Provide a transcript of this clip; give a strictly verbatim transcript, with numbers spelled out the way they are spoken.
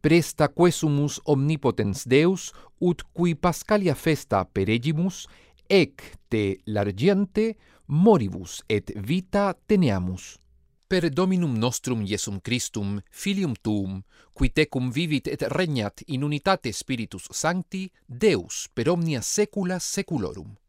presta quesumus omnipotens Deus, ut qui Pascalia festa peregimus, ec te largiante moribus et vita teneamus. Per Dominum nostrum Iesum Christum, Filium Tuum, qui tecum vivit et regnat in unitate Spiritus Sancti, Deus per omnia saecula saeculorum.